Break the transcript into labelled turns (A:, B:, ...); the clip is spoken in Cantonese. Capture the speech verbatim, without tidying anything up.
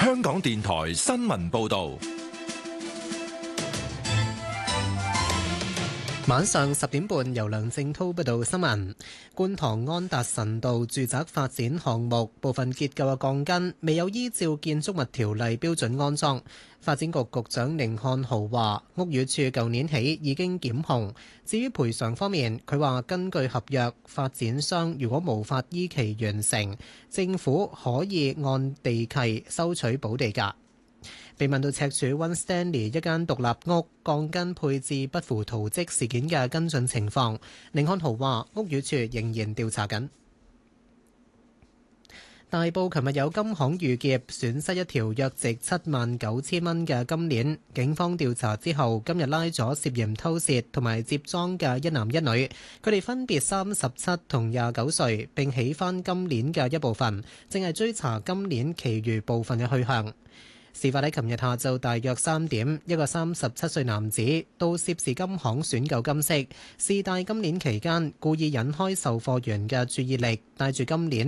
A: 香港電台新聞報道。
B: 晚上十點半，由梁正滔報道新聞。觀塘安達臣道住宅發展項目部分結構嘅鋼筋未有依照建築物條例標準安裝。發展局局長寧漢豪話，屋宇署舊年起已經檢控。至於賠償方面，佢話根據合約，發展商如果無法依期完成，政府可以按地契收取補地價。被問到赤柱溫 Stanley 一間獨立屋鋼筋配置不符圖則事件嘅跟進情況，寧漢豪話屋宇署仍然調查緊。大埔琴日有金行遇劫，損失一條約值七萬九千蚊嘅金鏈。警方調查之後，今日拉咗涉嫌偷竊同埋接贓嘅一男一女，佢哋分別三十七同廿九歲，並起返金鏈嘅一部分，正係追查金鏈其餘部分嘅去向。事發喺琴日下晝大約三點，一個三十七歲男子到涉事金行選購金飾，試戴金鏈期間故意引開售貨員嘅注意力，戴住金鏈